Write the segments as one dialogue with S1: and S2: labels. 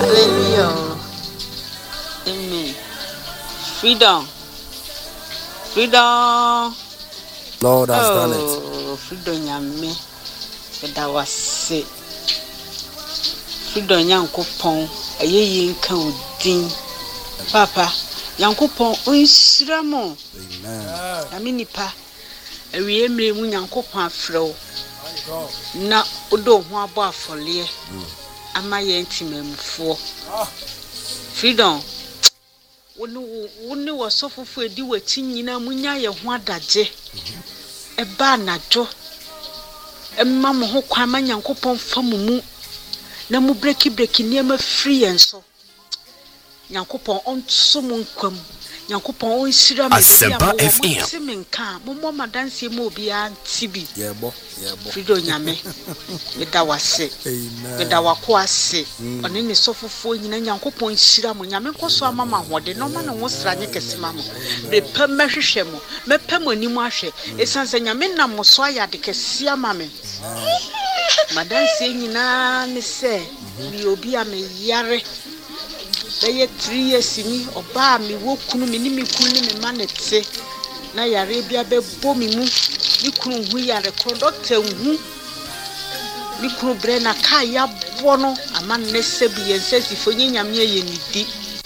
S1: Hallelujah. Amen. Freedom.
S2: Lord has done it.
S1: Freedom yame. That was it. Freedom yankopon. Aye nka odin. Papa, yankopon onsira mo.
S2: Amen.
S1: Yame nipa. Awie mre mu yankopon afrew. Na odo ho abo afole. Ama ye ntimamfo. Freedom. Woni wasofofo edi wachi nyina munya ye ho adaje. Eba anajo. Emma mo ho kwa ma yankopon fa mu na mu breki niema free enso. Yankopon onso mu nkwam. Yankopon onsira me
S3: Asempa FM.
S1: Simenka mo madanse mo obi antibi.
S2: Yebo.
S1: Freedom nyame. Meda wase.
S2: Amen.
S1: Meda wako ase. Oni ne sofofo nyina Yankopon nsira mo nyame koso amama hode no ma no wo sranye kesema mo. Be pam mahwehwe mo. Mepam ani mo ahwe. Esanse nyame nam mo so ayade kese ama me. Madanse nyina ne se bi obi ameyare. Beye 3 years ni oba mi wo kunu mi ni mi kunu ni me manete na yare bia be bo mi mu ni kunu hu yare ko doctor hu ni kunu bre na ka ya bo no ama ne se bi yense sifo nyame ye nidi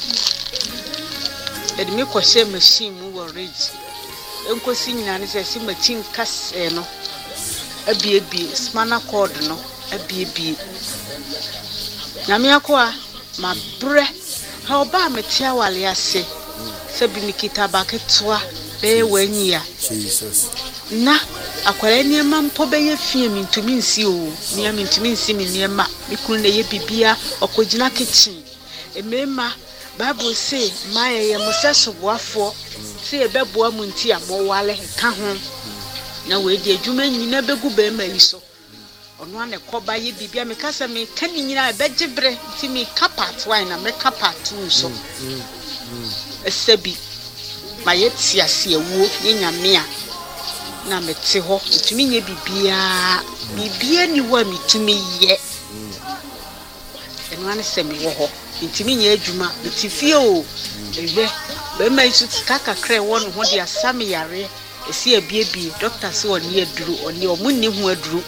S1: e de me ko she machine mu wo rage enkosi nyina ne se machine kase no abie spinal cord no abie nyame akoa ma bre ha oba metia wale ase sabi mikita baketwa be wanyia
S2: Jesus.
S1: na akwara niema mpo be ye fie mintumi nsi o nia mintumi nsi mi niema mikunu na ye bibia okogina kitchen emema bible say maye ye museso boafo se ye beboa mu nti amowale ka ho na we di adwuma nyina begu be ma yiso ono ane koba ye bibia me kasa me kani nyina ebegibre ti me kapat wine na me kapat nso esebi ma ye tiase ewo ye nyame a na me te ho tumi nye bibia ni wa me tumi ye eno ane se me wo ho ntimi nye adwuma me ti fie o ewe be ma isu kaka kre won ho dia same yare esi abiebie doctor se oni aduru oni omunni ho aduru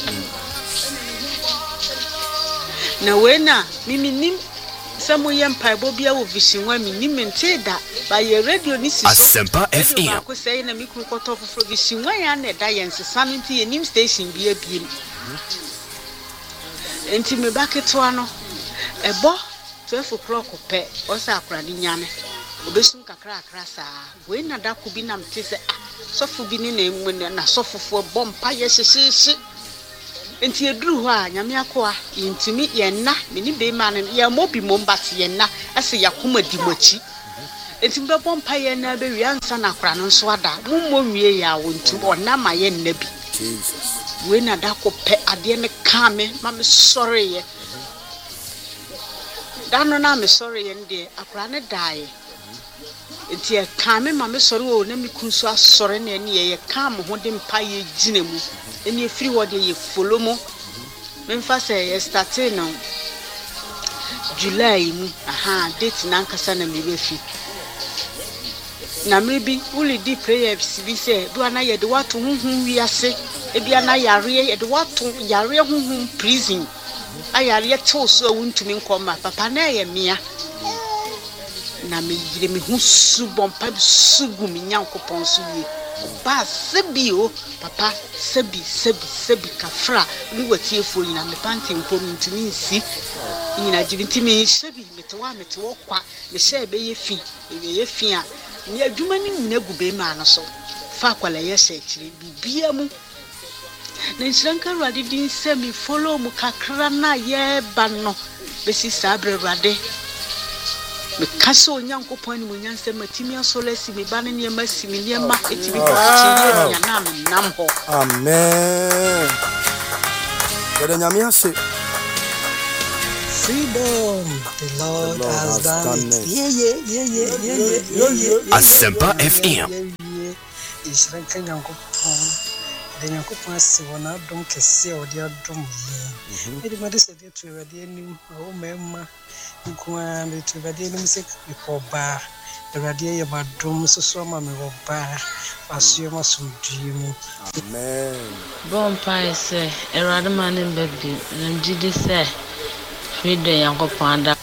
S1: na wena miminim samu yempaibo bia wo visionwa minim nteda ba ye radio ni siso
S3: Asempa FM.
S1: ko sei na mikru koto foforo visionwa ya na da yense nti ye nim station bia biem enti me baketo no ebo 12 o'clock pe o sa akra ni nyame obesum kakra sa wena da ko bi na mte se sofu bi ni na emu na sofofo bompa ye hyehyehye enti eduru ho a nyame akoa yentimi yenna meni be ma ne ya mobi mombati yenna ase yakoma dimochi enti be bompa yenna be wi ansa na akra no so ada mummo wie ya wontu ona ma yenna bi
S2: Jesus.
S1: we na da ko pe ade ne ka me ma me sorry ye da no na me sorry ye nde akra ne daaye enti e ka me ma me sorry o na me kunso asore na ne ye ka mo ho de mpa ye gina mu eni efiri wode ye follow mo memfa say ye start no July mu date na nkasa na me befi na maybe uli di prayer bi say do na ye de watu hunhun wiase e bia na yare ye de watu yare hunhun prison ayare te so awuntumi nkoma papa na ye mia na me yire me hu su bompa su gu mi nyankopon su wie ba sebi o papa sebi kafra ni watie fo nyina me panti nkom ntimi nsi nyina jibintimi sebi metewa kwa me se be ye fi a ni adwuma ni nyina gu be ma no so fa kwala ye se kire bibia mu na nsiranka ruade din se mi follow mu kakra na ye ba no be si sabre ruade me kaso nyankopon ni munyanse matimi asolasi me bane ne masimi ne ma etimi ko tiye na me nam ho
S2: Amen. Kada nyame ase.
S4: Freedom, the Lord has done it. Yeah.
S3: Asempa FM.
S4: Is ranking Yankopon. the Yakupa si wana dom kesi o dia dom ye. Edi made se dia tu ewade anim o mema nkoa me tu ewade anim se ikoba. Ewade ye madom soso ma me oba. Asuo ma sumdiem.
S2: Amen.
S5: Bon pai se Erade manin bedi njidi se freedom Yakupa anda.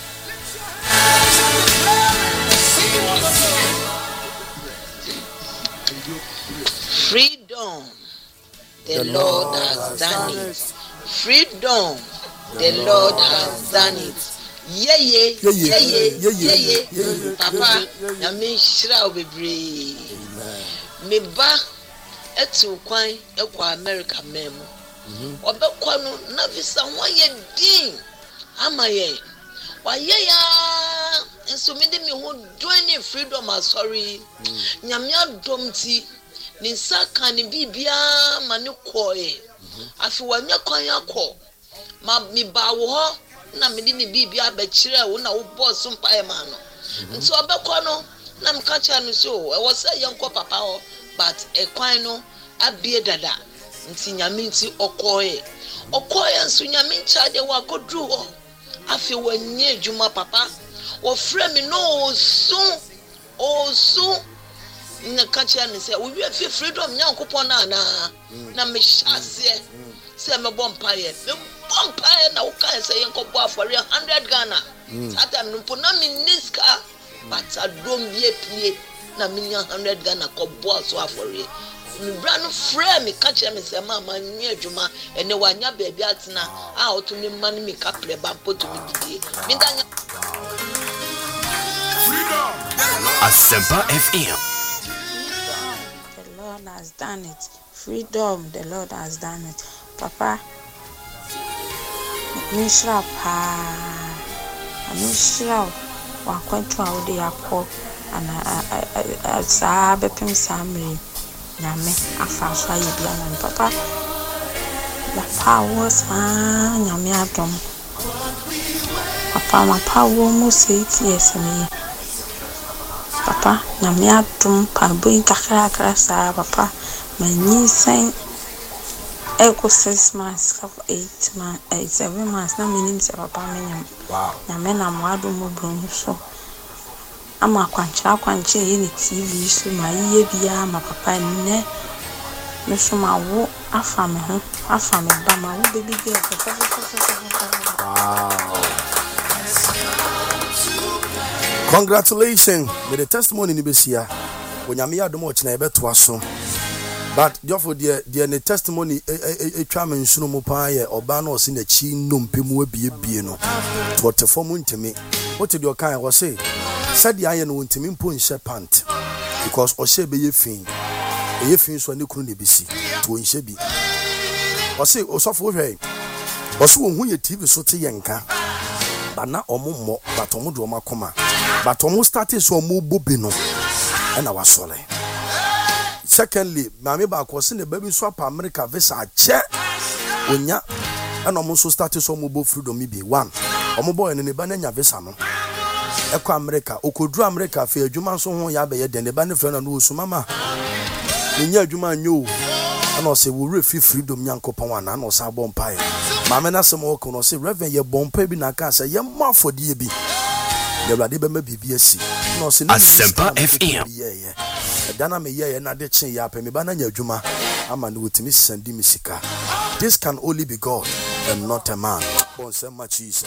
S6: Freedom, the Lord has done it. Freedom, the Lord has done it. Yeah. Papa, na me shira obebre. Me ba etu kwan ekwa America memo. Obekwa no na visa ho ye din. Ama ye. Wa ye ya enso me de me ho join freedom asori. Nyame adom ti Ninsa kan bibia ma ne koe afi wanya kwan akọ ma mi ba wo ho na me ni bibia ba kire wo na wo boss mpa e ma no nso obekọ no na me ka cha no so e wo say yenko papa ho but e kwan no abie dada nti nyame nti okoe nso nyame ncha de wa kodru ho afi wanye adwuma papa wo frɛ me no osu na kacha me say we fi freedom nyankopon na me hyase say me bompaye na wo kan say yenko bo afore 100 Ghana ata no po na me niska but adom bie pie na me 100 Ghana ko bo aso afore me bra no frɛ me kacha me say mama nyi adwuma ene wanya baabi atena a oto me man me kaple ba poto me didie me danya
S3: Asempa FM.
S7: The Lord has done it. Freedom, the Lord has done it. Papa, Mishra pa, Mishra, wa kwentu aude yako, ana sabe pim samri, nyame afaswa yibiana. Papa, la power sa nyame adom. Papa, ma power mo se iti me. Papa, nyame adom pa boy kakra sa papa. Many saying echo 6 months, 8 months, 7 months. Na minim se papa menyam.
S2: Wow.
S7: Na me na mwado mo bronu so. Ama kwanche ye TV so ma ye bia ma papa ne. Me so ma wo afa me ho, afa me ba ma wo baby girl.
S2: Wow. Congratulations. With the testimony ni besia. Onyame adom ochina ebe to aso. But therefore the testimony twa me nsuno mu pa ye oba na osi na chi nnompemu abie no to otefo mu ntimi what did your kind was say said the aye no ntimi mpo nhye pant because o she be ye fin so ne kunu ne bisi to nhye bi o say osofo hwe o so hu ye TV so te yenka ba na omommo but omo do makoma but omo started so omo bobi no na wasole. Secondly, mami ba ko se ne baby swap America visa che onya and almost started so mobile freedom bi one omo boy ne ba na nya visa no ekọ America okodru America fe adwuma so ho ya be ye de ne ba ne friend na osu mama ne nya adwuma nyo and o se wo refi freedom nyankopon wana na o sa bompa mami na se mo ko no se reverend ye bompa bi na ka se ye mo afodie bi de blade be ma bibia si no se ne
S3: Asempa FM.
S2: Dana me ye na de chen ya pe me ba na nya adwuma ama no wotimi sandi misika. This can only be God and not a man. Bon say ma Jesus.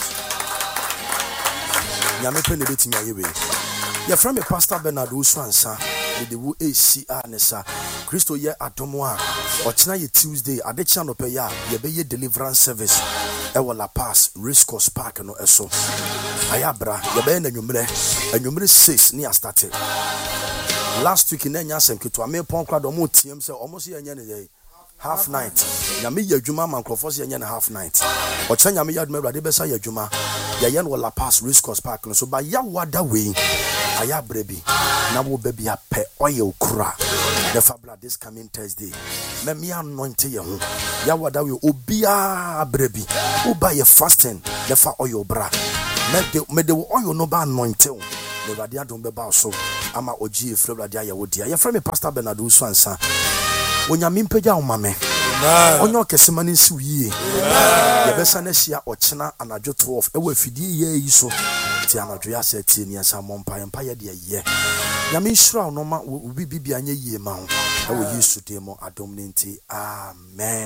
S2: Nyame pe ne betimi ayewe. Ye from me Pastor Bernard Usuansa de wo ACR ne sa Christo ye adomo a ochina ye Tuesday ade cha no pe ya ye be ye deliverance service e wo La Paz Race Course Park no eso ayabra ye be na nwumre 6 ni a started. Last week in Enya Semkito, I made Pon Crowd or TM say almost a year half night. Yami Yajuma man Crofos and half night. Or Chanyami Yadmeba de Bessa Yajuma, Yayan will La Pass Race Course Park. So by Yawada way, Aya Brebi, Namu baby a pe oil cra. The Fabla this coming Thursday. Let me anoint you. Yawada will Obia Brebi, who buy a fasting, the fa oil bra. May the oil no ban anointing. The Radia don't be so. Ama oji efre blade aye wodia. Ye frame Pastor Bernard Usuansa. onyame mpagya wo mame onyo kesema ne nsi wiye yebesa na hia ochena anadwo 12 ewa fidie ye yi so ti anadwo ya se tie ni asa mompa ye de ye nyame nhyira no ma obi bibia anye yie ma ho ewa Yesu de mo adom ne nti amen.